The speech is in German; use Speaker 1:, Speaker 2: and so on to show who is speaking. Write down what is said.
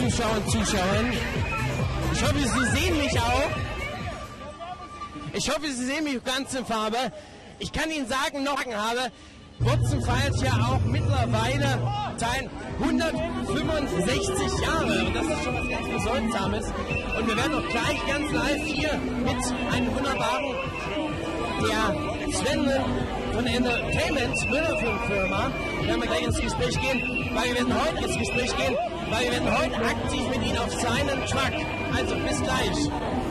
Speaker 1: Zuschauer und Zuschauern. Ich hoffe, Sie sehen mich auch. Ich hoffe, Sie sehen mich ganz in Farbe. Ich kann Ihnen sagen, noch habe, Botzen feiert ja auch mittlerweile sein 165 Jahre. Und das ist schon was ganz Bedeutsames. Und wir werden auch gleich ganz live hier mit einem wunderbaren, der Sven von der Entertainment Müller-Firma, werden wir gleich ins Gespräch gehen, weil wir werden heute ins Gespräch gehen, weil wir werden heute aktiv mit Ihnen auf seinen Truck. Also bis gleich.